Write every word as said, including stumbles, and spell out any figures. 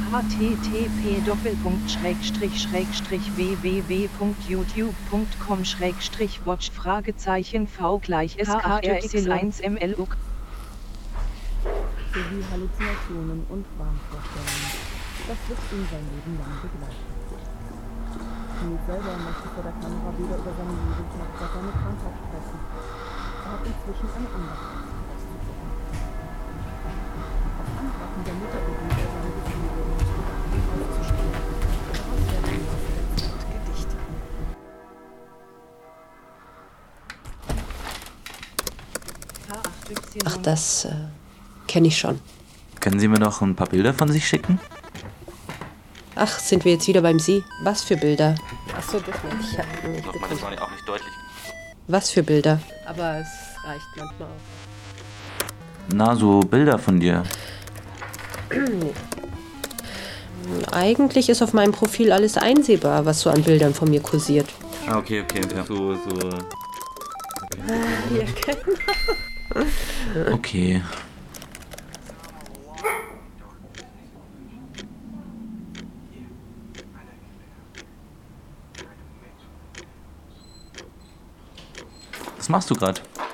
http Doppelpunkt Schrägstrich Schrägstrich www.youtube.com Schrägstrich watch Fragezeichen V gleich S K R X eins M L U sowie Halluzinationen und Wahnvorstellungen. Das wird ihn sein Leben lang begleiten. Schmid selber möchte vor der Kamera weder über seine Jugend noch über seine Krankheit sprechen. Er hat inzwischen eine andere auszudrücken. Auf Antworten der Mutter beginnt er seine Gefühle und Gedanken aufzuschreiben. Daraus werden im Laufe der Zeit Gedichte. Ach, das äh, kenne ich schon. Können Sie mir noch ein paar Bilder von sich schicken? Ach, sind wir jetzt wieder beim Sie? Was für Bilder? Achso, das meine ich. Ja, nicht Nochmal, das war nicht- auch nicht deutlich. Was für Bilder? Aber es reicht manchmal auch. Na, so Bilder von dir. Eigentlich ist auf meinem Profil alles einsehbar, was so an Bildern von mir kursiert. Ah, okay, okay, okay. So, so. Ja, genau. Okay. Was machst du gerade?